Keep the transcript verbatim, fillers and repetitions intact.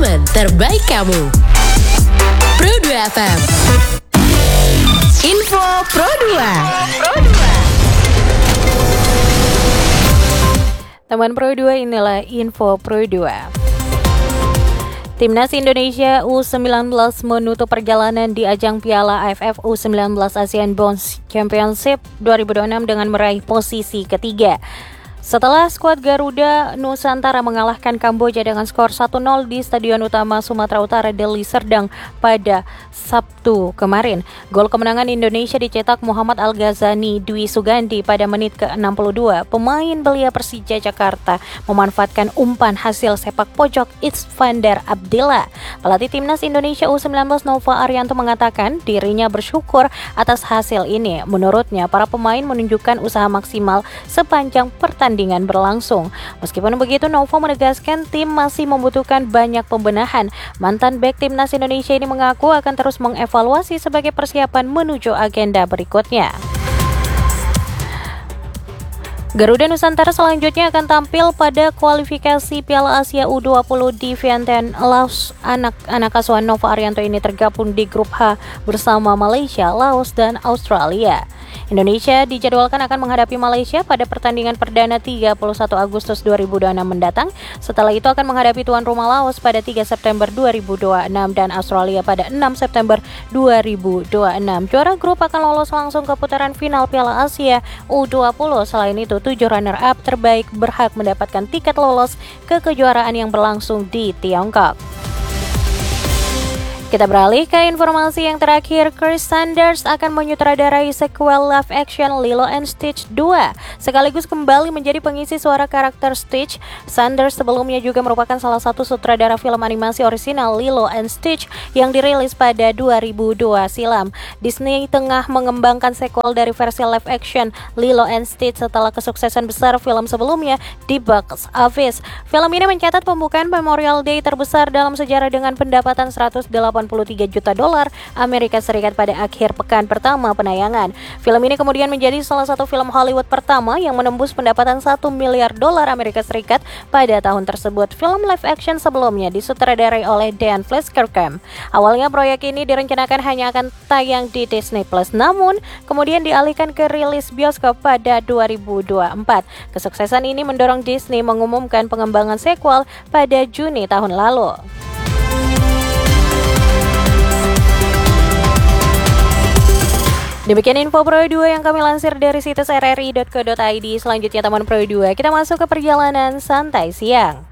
Momen terbaik kamu. Pro dua F M. Info Pro dua. Teman Pro dua, inilah Info Pro dua. Timnas Indonesia U sembilan belas menutup perjalanan di ajang Piala A F F U sembilan belas Asian Bones Championship dua ribu dua puluh enam dengan meraih posisi ketiga. Setelah skuad Garuda Nusantara mengalahkan Kamboja dengan skor satu nol di Stadion Utama Sumatera Utara Deli Serdang pada Sabtu kemarin. Gol kemenangan Indonesia dicetak Muhammad Al-Ghazani Dwi Sugandi pada menit ke enam puluh dua. Pemain belia Persija Jakarta memanfaatkan umpan hasil sepak pojok Iskandar Abdillah. Pelatih Timnas Indonesia U sembilan belas Nova Arianto mengatakan dirinya bersyukur atas hasil ini. Menurutnya, para pemain menunjukkan usaha maksimal sepanjang pertandingan Pertandingan berlangsung. Meskipun begitu, Nova menegaskan tim masih membutuhkan banyak pembenahan. Mantan bek Timnas Indonesia ini mengaku akan terus mengevaluasi sebagai persiapan menuju agenda berikutnya. Garuda Nusantara selanjutnya akan tampil pada kualifikasi Piala Asia U dua puluh di Vientiane, Laos. Anak-anak asuhan Nova Arianto ini tergabung di grup H bersama Malaysia, Laos, dan Australia. Indonesia dijadwalkan akan menghadapi Malaysia pada pertandingan perdana tiga puluh satu Agustus dua ribu dua puluh enam mendatang. Setelah itu akan menghadapi tuan rumah Laos pada tiga September dua ribu dua puluh enam dan Australia pada enam September dua ribu dua puluh enam. Juara grup akan lolos langsung ke putaran final Piala Asia U dua puluh. Selain itu, tujuh runner-up terbaik berhak mendapatkan tiket lolos ke kejuaraan yang berlangsung di Tiongkok. Kita beralih ke informasi yang terakhir. Chris Sanders akan menyutradarai sequel live action Lilo and Stitch dua, sekaligus kembali menjadi pengisi suara karakter Stitch. Sanders sebelumnya juga merupakan salah satu sutradara film animasi orisinal Lilo and Stitch yang dirilis pada dua ribu dua silam. Disney tengah mengembangkan sequel dari versi live action Lilo and Stitch setelah kesuksesan besar film sebelumnya di box office. Film ini mencatat pembukaan Memorial Day terbesar dalam sejarah dengan pendapatan seratus delapan puluh tiga juta dolar Amerika Serikat pada akhir pekan pertama penayangan. Film ini kemudian menjadi salah satu film Hollywood pertama yang menembus pendapatan satu miliar dolar Amerika Serikat pada tahun tersebut. Film live action sebelumnya disutradarai oleh Dan Fleischerkamp. Awalnya proyek ini direncanakan hanya akan tayang di Disney Plus, namun kemudian dialihkan ke rilis bioskop pada dua ribu dua puluh empat. Kesuksesan ini mendorong Disney mengumumkan pengembangan sequel pada Juni tahun lalu. Demikian info Pro dua yang kami lansir dari situs r r i dot co dot i d. Selanjutnya teman Pro dua, kita masuk ke perjalanan santai siang.